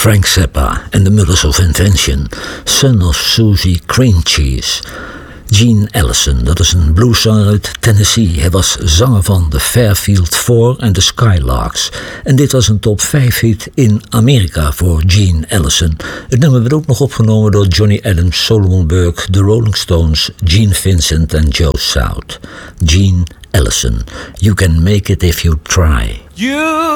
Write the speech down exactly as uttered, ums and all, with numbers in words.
Frank Zappa and the Mothers of Invention, Son of Susie Cream Cheese. Gene Allison, dat is een blueszanger uit Tennessee. Hij was zanger van de Fairfield Four en de Skylarks. En dit was een top vijf hit in Amerika voor Gene Allison. Het nummer werd ook nog opgenomen door Johnny Adams, Solomon Burke, The Rolling Stones, Gene Vincent en Joe South. Gene Allison, You Can Make It If You Try. You